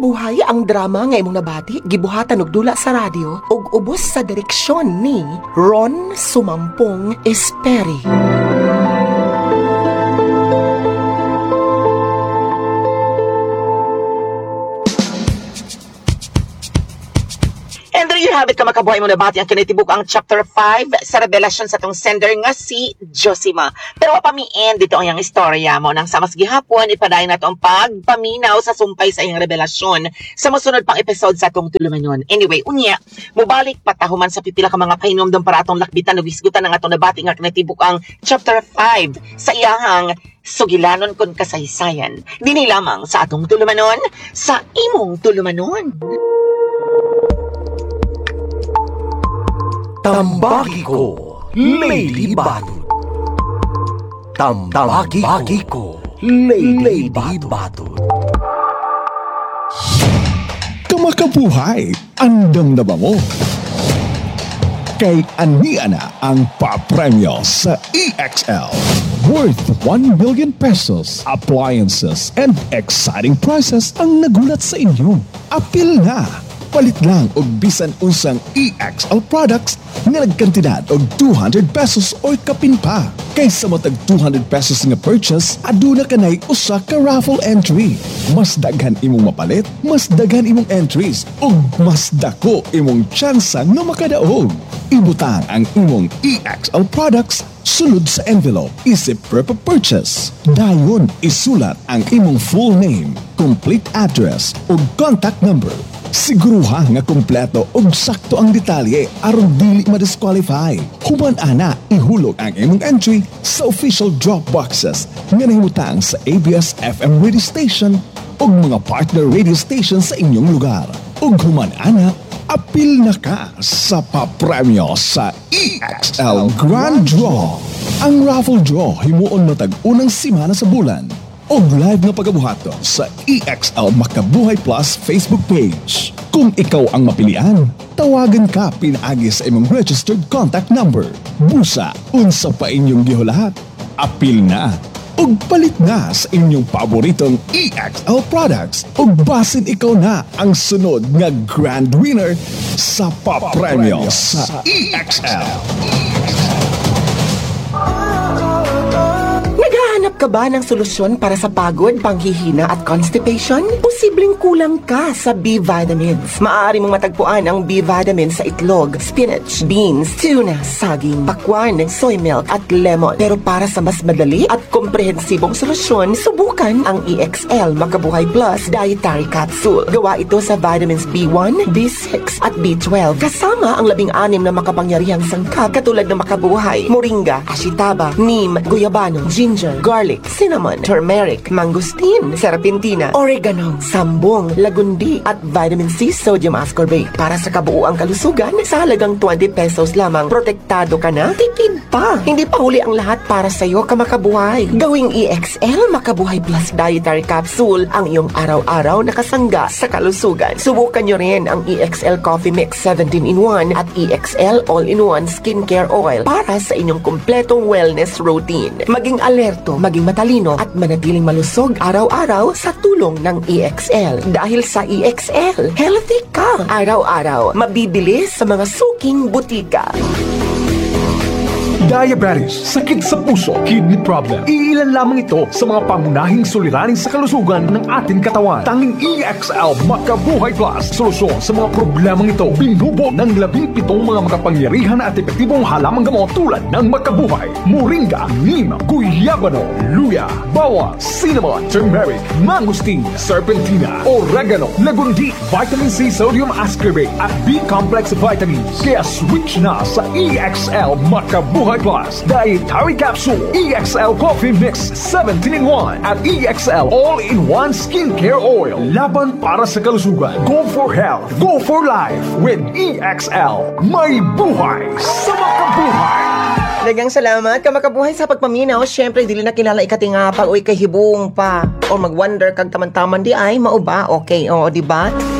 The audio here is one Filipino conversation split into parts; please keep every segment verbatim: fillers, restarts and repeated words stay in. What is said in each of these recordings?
Makabuhay ang drama nga imong nabati, gibuhatan og dula sa radyo ug ubos sa direksyon ni Ron Sumampong Esperi. And there you have it, kamakabuhay mo nabati ang kinitibuk ang chapter five sa revelasyon sa tong sender nga si Josima. Pero pamiin dito ang iyang istorya mo nang sa mas gihapon ipadayon nato ang pagpaminaw sa sumpay sa iyang revelasyon sa mosunod pang episode sa atong tulumanon. Anyway, unya, mubalik patahuman sa pipila ka mga pahinomdom para atong lakbitan o wisgutan ng atong nabati nga kinitibuk ang chapter five sa iyahang sugilanon kon kasaysayan. Dini lamang sa atong tulumanon sa imong tulumanon. Tambagi ko, Lady Batut. Tambagi ko, Lady Batut. Kamakabuhay, andam na ba mo? Kay ania na ang papremyo sa E X L. Worth one million pesos, appliances, and exciting prizes ang nagulat sa inyo. Apil na! Palit lang og bisan unsang E X L products nga nagkantidad og two hundred pesos or kapin pa. Kaysa matag two hundred pesos nga purchase, aduna kanay usa ka raffle entry. Mas daghan imong mapalit, mas daghan imong entries, ug mas dako imong tsansa nga makadaog. Ibutang ang imong E X L products sulod sa envelope isip per purchase. Dayon isulat ang imong full name, complete address ug contact number. Siguruha nga kompleto ug sakto ang detalye aron dili ma-disqualify. Human ana ihulog ang imong entry sa official drop boxes nga nahimutang sa A B S F M radio station ug mga partner radio station sa inyong lugar. Ug human ana apil na ka sa papremyo sa E X L Grand Draw. Ang raffle draw himuon matag unang simana sa bulan. O live na pagabuhato sa E X L Makabuhay Plus Facebook page. Kung ikaw ang mapilian, tawagan ka pinaagi sa imong registered contact number. Busa, unsa pa inyong gihulahat. Apil na, ug palit na sa inyong paboritong E X L products. Ug basin ikaw na ang sunod nga grand winner sa papremyo sa E X L. Naghahanap ka ba ng solusyon para sa pagod, panghihina at constipation? Posibleng kulang ka sa B-vitamins. Maaari mong matagpuan ang B-vitamins sa itlog, spinach, beans, tuna, saging, pakwan, soy milk at lemon. Pero para sa mas madali at komprehensibong solusyon, subukan ang E X L Makabuhay Plus Dietary Capsule. Gawa ito sa vitamins B one, B six at B twelve. Kasama ang labing anim na makapangyarihang sangkap katulad ng makabuhay, moringa, ashitaba, neem, guyabano, ginger, garlic, cinnamon, turmeric, mangosteen, serpentina, oregano, sambong, lagundi at vitamin C sodium ascorbate. Para sa kabuuang kalusugan, sa halagang twenty pesos lamang, protektado ka na, tipid pa. Hindi pa huli ang lahat para sa iyo, kamakabuhay. Gawing E X L Makabuhay Plus Dietary Capsule ang iyong araw-araw na kasangga sa kalusugan. Subukan nyo rin ang E X L Coffee Mix seventeen in one at E X L All-in-one Skincare Oil para sa inyong kumpletong wellness routine. Maging alerto, maging matalino at manatiling malusog araw-araw sa tulong ng E X L. Dahil sa E X L, healthy ka araw-araw. Mabibili sa mga suking butika. Diabetes, sakit sa puso, kidney problem. Iilan lamang ito sa mga pangunahing suliranin sa kalusugan ng ating katawan. Tanging E X L Makabuhay Plus, solusyon sa mga problemang ito. Binubo ng labing pitong mga makapangyarihan at epektibong halamang gamot tulad ng makabuhay, moringa, neem, guyabano, luya, bawang, cinnamon, turmeric, mangosteen, serpentina, oregano, lagundi, vitamin C sodium ascorbate at B-complex vitamins. Kaya switch na sa E X L Makabuhay Plus Dietary Capsule, E X L Coffee Mix seventeen in one at E X L All-in-one Skincare Oil. Laban para sa kalusugan. Go for health. Go for life with E X L. May buhay sa makabuhay. Dagang salamat ka makabuhay sa pagpaminaw. Siyempre, dili na kilala ikatingapag o ikahibong pa. O mag-wonder kag taman-taman di ay, mauba. Okay, o, diba?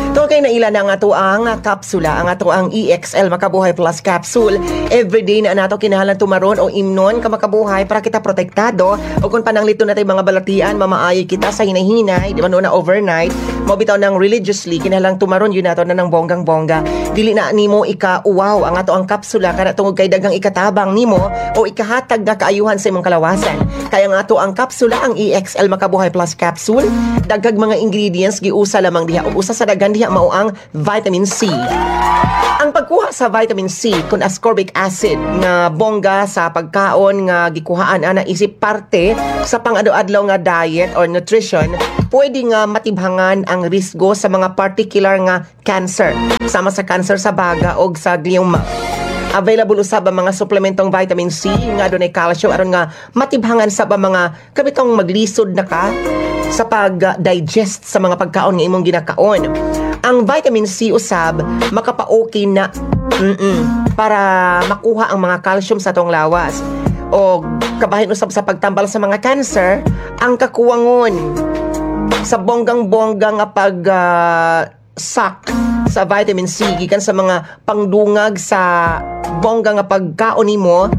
To kay naila na nga to ang kapsula, ang ato ang E X L Makabuhay Plus Capsule. Everyday na nato kinahanglan tumaron o imnon ka makabuhay para kita protektado. O kung pananglito na tayo mga balatian, mamaayo kita sa hinahinay, di ba no na overnight, mabitaw ng religiously, kinahanglan tumaron yun nato na ng bonggang-bongga. Dili na nimo ika-uwaw ang ato ang kapsula kana tungod kay dagang ikatabang nimo o ikahatag nga kaayuhan sa imong kalawasan. Kaya nga ato ang kapsula, ang E X L Makabuhay Plus Capsule, dagag mga ingredients giusa lamang diha ug usa sa daghan diha mao ang vitamin C. Ang pagkuha sa vitamin C kun ascorbic acid nga bongga sa pagkaon nga gikuhaan ana isip parte sa pang-adlaw nga diet or nutrition, pwede nga matibhangan ang risgo sa mga particular nga cancer, sama sa cancer sa baga o sa glioma. Available usab ang mga suplementong vitamin C nga dunay calcium aron nga matibhangan sa mga kabitong maglisod na ka sa pag-digest sa mga pagkaon nga imong ginakaon. Ang vitamin C usab makapa-okay na mm-mm, para makuha ang mga calcium sa tong lawas. O kabahin usab sa pagtambal sa mga cancer, ang kakuwangon sa bonggang-bonggang nga pag uh, sak sa vitamin C gikan sa mga pangdungag sa bongga nga pagkaon nimo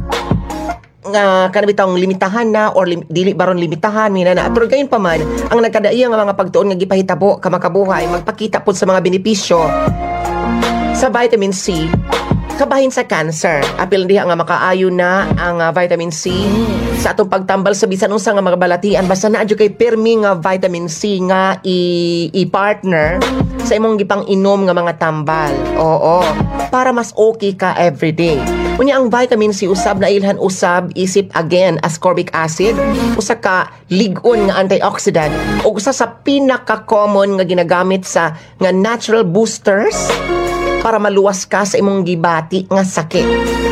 nga kanabitang limitahan na or lim, dili baron limitahan mina na pero gayon pa man ang nagkadaiya nga mga pagtuon nga gipahitabo ka makabuhay magpakita pud sa mga benepisyo sa vitamin C kabahin sa cancer. Apil diha nga makaayo na ang uh, vitamin C sa atong pagtambal sa bisan unsa nga mga balatian basta naa jud kay permi nga vitamin C nga i- i-partner sa imong gipang inom nga mga tambal. Oo, para mas okay ka everyday. Unya ang vitamin C usab na ilhan usab isip again ascorbic acid, usa ka lig-on nga antioxidant ug usa sa pinaka-common nga ginagamit sa nga natural boosters para maluwas ka sa imong gibati nga sakit.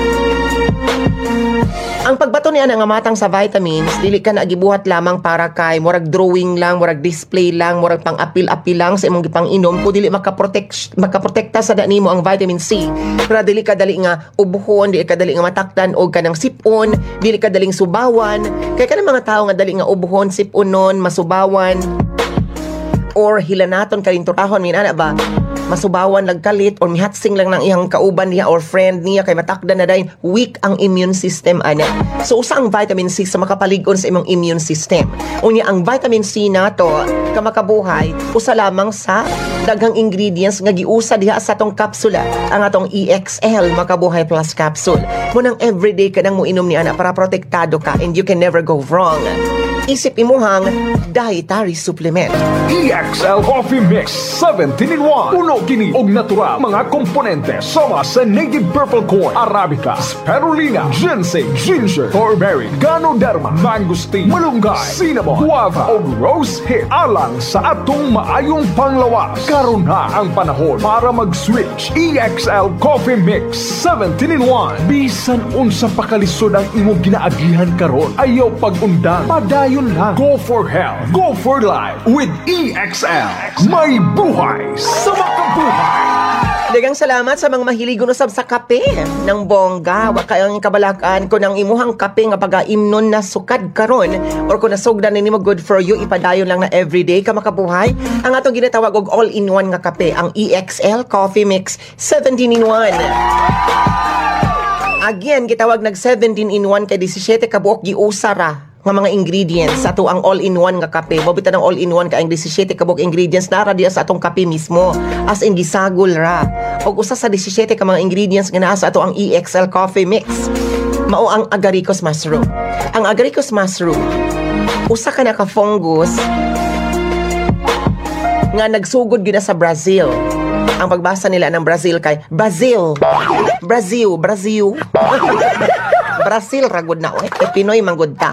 Ang pagbato niya nga matang sa vitamins, dili ka na gibuhat lamang para kay murag drawing lang, murag display lang, murag pang-apil-apil lang sa imong gipang inom, kung dili makaprotect makaprotekta sa nimo ang vitamin C. Pero dili ka dali nga ubuhon, dili ka dali nga matakdan og kanang sipon, dili ka daling subawan. Kay kanang mga tao nga dali nga ubuhon, siponon, masubawan or hilanaton kalinturahon minana ba? Masubawan lagkalit or mihatsing lang ng iyang kauban niya or friend niya kay matakda na dahin weak ang immune system ana. So usa ang vitamin C sa makapalig-on sa imong immune system. Unya ang vitamin C nato ka makabuhay usa lamang sa daghang ingredients nga giusa diha sa atong kapsula, ang atong E X L Makabuhay Plus Capsule. Munang everyday ka nang muinom ni ana para protektado ka and you can never go wrong. Isip imuhang dietary supplement. E X L Coffee Mix seventeen in one. Puno kini og natural mga komponente sama sa native purple corn, arabica, spirulina, ginseng, ginger, turmeric, ganoderma, mangosteen, malunggay, cinnamon, guava og rose hip alang sa atong maayong panglawas. Karon na ang panahon para mag-switch. E X L Coffee Mix seventeen in one. Bisan unsa pa kalisod ang imong ginaagihan karon, ayaw pag-undang. Padayon lang. Go for health. Go for life with E X L. May buhay sa makabuhay. Dagang salamat sa mga mahiligon usab sa kape ng bongga. Wa kayong kabalakan kung ang imuhang kape nga pag-imnon na sukad karon or kung nasugdan nimo good for you, ipadayon lang na everyday ka makabuhay. Ang atong ginatawag og all-in-one nga kape, ang E X L Coffee Mix seventeen in one. Again, gitawag nag seventeen in one kay seventeen ka buok giusara nga mga ingredients sa ato ang all-in-one nga kape. Mabita ng all-in-one ka ang seventeen ka buok ingredients na ra diya sa atong kape mismo. As in gisagol ra. Og usa sa seventeen ka mga ingredients nga naa sa ato ang E X L Coffee Mix mao ang agaricus mushroom. Ang agaricus mushroom usa ka na ka fungus nga nagsugod gyud na sa Brazil. Ang pagbasa nila ng Brazil kay Brazil. Brazil, Brazil. Brazil ragod na oy. E Pinoy manggod ta.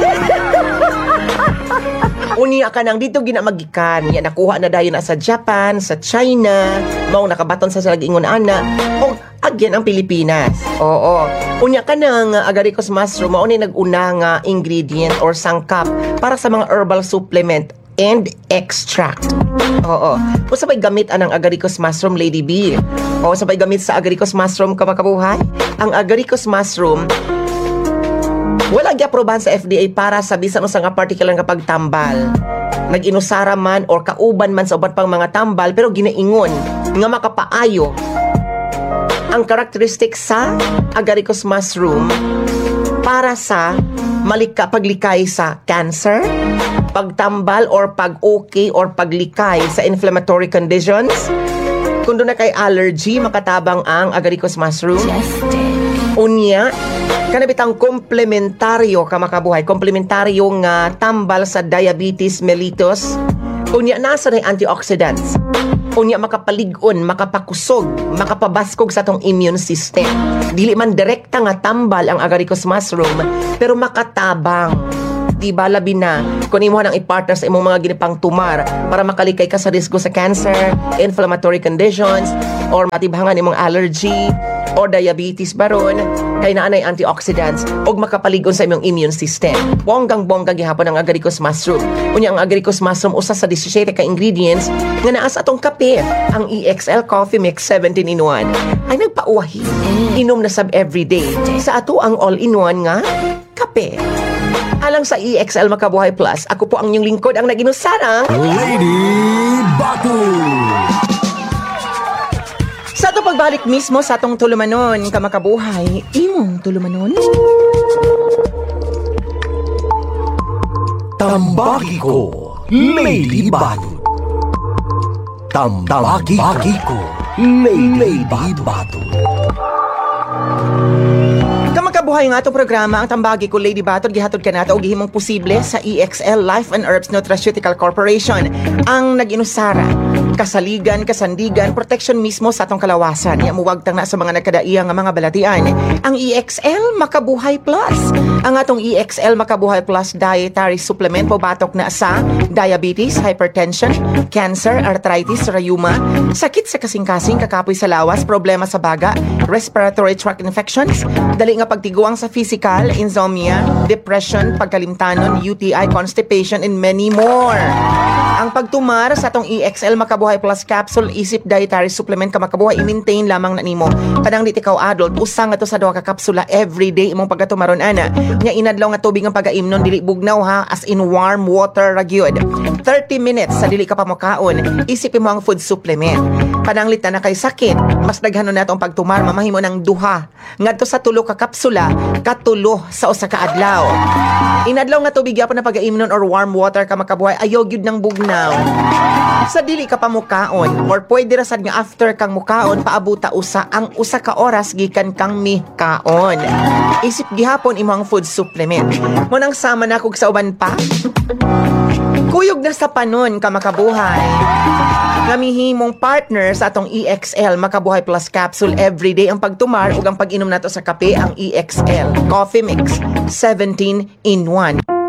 Unya ka nang dito ginamagikan. Ya nakuha na dayon na sa Japan, sa China, mao nakabaton sa salag-ingon ana. O again ang Pilipinas. Oo. Unya ka nang uh, agaricus mushroom mao ni nag-una nga ingredient or sangkap para sa mga herbal supplement and extract. Oo. O sabay gamit anang agaricus mushroom, Lady B. O sabay gamit sa agaricus mushroom ka makabuhay. Ang agaricus mushroom wala gi aprobahan sa F D A para sa bisan usa nga particular nga pagtambal. nag-inusara man or kauban man sa uban pang mga tambal pero ginaingon nga makapaayo ang karakteristik sa agaricus mushroom para sa malika paglikay sa cancer, pagtambal or pag-okay or paglikay sa inflammatory conditions. Kung doon na kay allergy, makatabang ang agaricus mushroom. Unya, kanabitang komplementaryo ka makabuhay. Komplementaryo nga tambal sa diabetes mellitus. Unya, nasa na antioxidants. Unya, makapaligon, makapakusog, makapabaskog sa tong immune system. Dili man direkta nga tambal ang agaricus mushroom, pero makatabang. Diba, labi na kung imo nang i-partner sa imong mga ginipang tumar para makalikay ka sa risgo sa cancer, inflammatory conditions, or matibhangan imong allergy, or diabetes baron, kay naanay antioxidants, og makapaligon sa imong immune system. Bonggang-bongga gihapon ang agaricus mushroom. Unya, ang agaricus mushroom, usa sa seventeen ka ingredients nga naa sa atong kape, ang E X L Coffee Mix seventeen in one. Ay nagpauwahi, inom na sab everyday sa ato ang all-in-one nga kape. Alang sa E X L Makabuhay Plus, ako po ang inyong lingkod, ang naginusarang Lady Batul. sa atong pagbalik mismo sa atong tulumanon, kamakabuhay, imong tulumanon. Tambaki ko, Lady Batul. Tambaki ko, Lady Batul. Kamakabuhay nga itong programa, ang tambagi ko Lady Batul, gihatod ka nato o gihimong posible sa E X L Life and Herbs Nutraceutical Corporation, ang nag-inusara, kasaligan, kasandigan, protection mismo sa atong kalawasan. Ya muwagtang na sa mga nagkadaiyang nga mga balatian, ang E X L Makabuhay Plus. Ang atong E X L Makabuhay Plus dietary supplement po batok na sa diabetes, hypertension, cancer, arthritis, rheuma, sakit sa kasing-kasing, kakapoy sa lawas, problema sa baga, respiratory tract infections, dali nga pagtiguang sa physical, insomnia, depression, pagkalimtanon, U T I, constipation, and many more. Ang pagtumar sa atong E X L Makabuhay Plus Capsule Isip Dietary Supplement ka makabuhay, i-maintain lamang na nimo. Kadang di ikaw adult, usang nga to sa duha ka kapsula everyday imong pagatumaron ana. Nya inadlaw nga tubig ang pagaimnon, dili bugnaw ha, as in warm water ra gyud. thirty minutes sa dili ka pa mokaon, isipin mo ang food supplement. Pananglit na kay sakit, mas daghanon nato ang pagtumar, mamahimo ng duha ngadto sa tulo ka kapsula, katulo sa usa ka adlaw. Inadlaw nga tubig gyapon na pagaimnon or warm water ka makabuhay, ayaw gyud ng bugnaw. Sa dili ka pa mukaon or pwede ra sad nga after kang mukaon paabuta usa ang usa ka oras gikan kang mikaon. Isip gihapon imo ang food supplement. Mo nang sama na kog sa uban pa. Kuyog na sa panon ka makabuhay. Namihimong partner sa atong E X L Makabuhay Plus Capsule everyday ang pagtumar ug ang pag-inom nato sa kape ang E X L Coffee Mix seventeen in one.